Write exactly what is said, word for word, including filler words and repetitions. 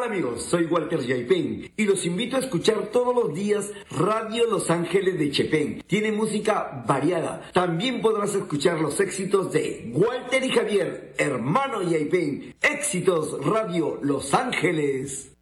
Hola amigos, soy Walter Yaipen y los invito a escuchar todos los días Radio Los Ángeles de Chepén. Tiene música variada. También podrás escuchar los éxitos de Walter y Javier, hermano Yaipen. Éxitos Radio Los Ángeles.